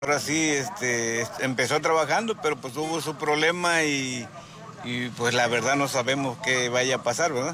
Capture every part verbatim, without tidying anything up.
Ahora sí, este, empezó trabajando, pero pues hubo su problema y, y pues la verdad no sabemos qué vaya a pasar, ¿verdad?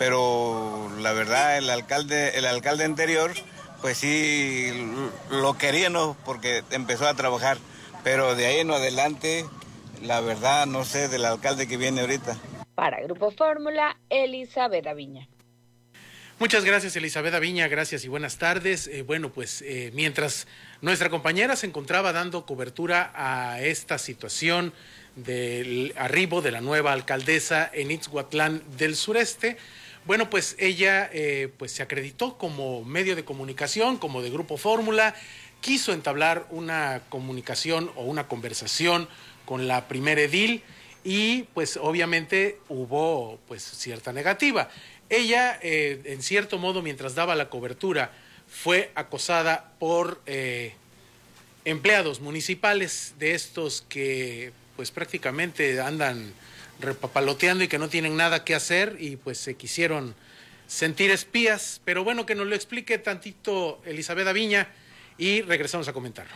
Pero la verdad el alcalde, el alcalde anterior, pues sí lo queríamos porque empezó a trabajar, pero de ahí en adelante, la verdad no sé del alcalde que viene ahorita. Para Grupo Fórmula, Elizabeth Aviña. Muchas gracias, Elizabeth Aviña, gracias y buenas tardes. Eh, bueno, pues eh, mientras nuestra compañera se encontraba dando cobertura a esta situación del arribo de la nueva alcaldesa en Ixhuatlán del Sureste, bueno, pues ella eh, pues se acreditó como medio de comunicación, como de Grupo Fórmula, quiso entablar una comunicación o una conversación con la primera edil y pues obviamente hubo pues cierta negativa. Ella, eh, en cierto modo, mientras daba la cobertura, fue acosada por eh, empleados municipales de estos que pues prácticamente andan repapaloteando y que no tienen nada que hacer y pues se quisieron sentir espías. Pero bueno, que nos lo explique tantito Elizabeth Aviña y regresamos a comentarlo.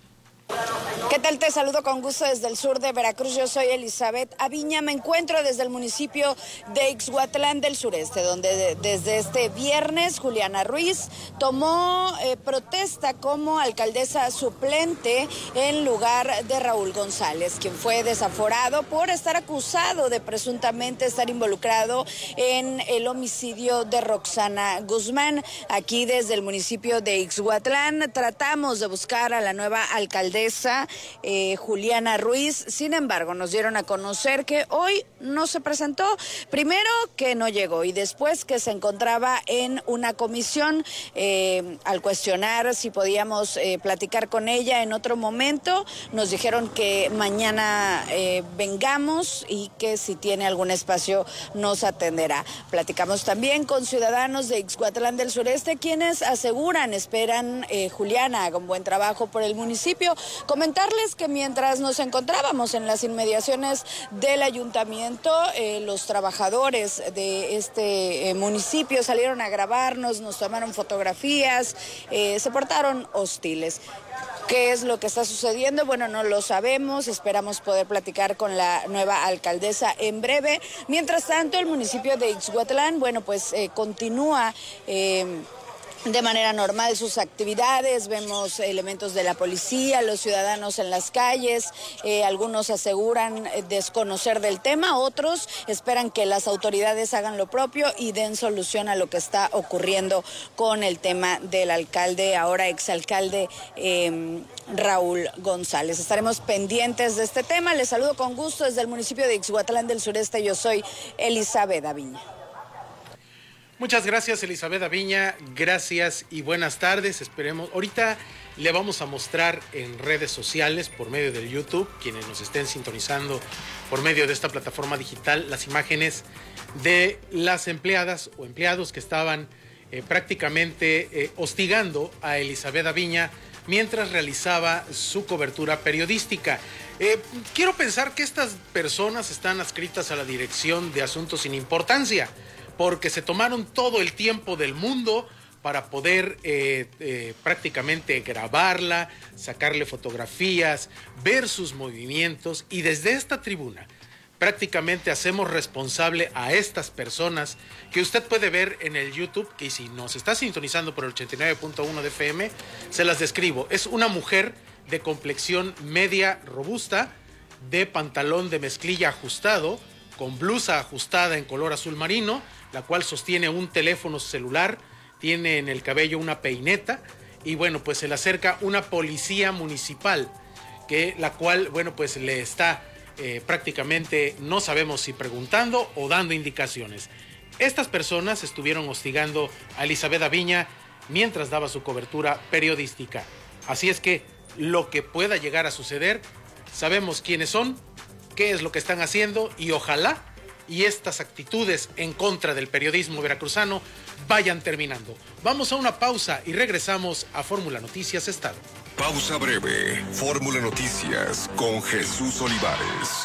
¿Qué tal? Te saludo con gusto desde el sur de Veracruz. Yo soy Elizabeth Aviña. Me encuentro desde el municipio de Ixhuatlán del Sureste, donde de, desde este viernes Juliana Ruiz tomó eh, protesta como alcaldesa suplente en lugar de Raúl González, quien fue desaforado por estar acusado de presuntamente estar involucrado en el homicidio de Roxana Guzmán. Aquí desde el municipio de Ixhuatlán tratamos de buscar a la nueva alcaldesa Eh, Juliana Ruiz. Sin embargo, nos dieron a conocer que hoy no se presentó. Primero que no llegó y después que se encontraba en una comisión. Eh, al cuestionar si podíamos eh, platicar con ella en otro momento, nos dijeron que mañana eh, vengamos y que si tiene algún espacio nos atenderá. Platicamos también con ciudadanos de Ixhuatlán del Sureste, quienes aseguran, esperan eh, Juliana haga un buen trabajo por el municipio. Comentarles que mientras nos encontrábamos en las inmediaciones del ayuntamiento, eh, los trabajadores de este eh, municipio salieron a grabarnos, nos tomaron fotografías, eh, se portaron hostiles. ¿Qué es lo que está sucediendo? Bueno, no lo sabemos, esperamos poder platicar con la nueva alcaldesa en breve. Mientras tanto, el municipio de Ixhuatlán, bueno, pues eh, continúa Eh, de manera normal sus actividades. Vemos elementos de la policía, los ciudadanos en las calles, eh, algunos aseguran desconocer del tema, otros esperan que las autoridades hagan lo propio y den solución a lo que está ocurriendo con el tema del alcalde, ahora exalcalde eh, Raúl González. Estaremos pendientes de este tema. Les saludo con gusto desde el municipio de Ixhuatlán del Sureste. Yo soy Elizabeth Aviña. Muchas gracias, Elizabeth Aviña, gracias y buenas tardes. Esperemos, ahorita le vamos a mostrar en redes sociales por medio del YouTube, quienes nos estén sintonizando por medio de esta plataforma digital, las imágenes de las empleadas o empleados que estaban eh, prácticamente eh, hostigando a Elizabeth Aviña mientras realizaba su cobertura periodística. Eh, quiero pensar que estas personas están adscritas a la Dirección de Asuntos sin Importancia, porque se tomaron todo el tiempo del mundo para poder eh, eh, prácticamente grabarla, sacarle fotografías, ver sus movimientos, y desde esta tribuna prácticamente hacemos responsable a estas personas que usted puede ver en el YouTube, que si nos está sintonizando por el ochenta y nueve punto uno de F M, se las describo. Es una mujer de complexión media robusta, de pantalón de mezclilla ajustado, con blusa ajustada en color azul marino, la cual sostiene un teléfono celular, tiene en el cabello una peineta, y bueno, pues se le acerca una policía municipal, que la cual, bueno, pues le está eh, prácticamente, no sabemos si preguntando o dando indicaciones. Estas personas estuvieron hostigando a Elizabeth Aviña mientras daba su cobertura periodística. Así es que lo que pueda llegar a suceder, sabemos quiénes son, qué es lo que están haciendo, y ojalá y estas actitudes en contra del periodismo veracruzano vayan terminando. Vamos a una pausa y regresamos a Fórmula Noticias Estado. Pausa breve. Fórmula Noticias con Jesús Olivares.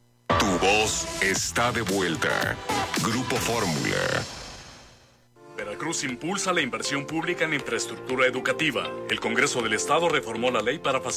Tu voz está de vuelta. Grupo Fórmula. Pero Veracruz impulsa la inversión pública en infraestructura educativa. El Congreso del Estado reformó la ley para facilitar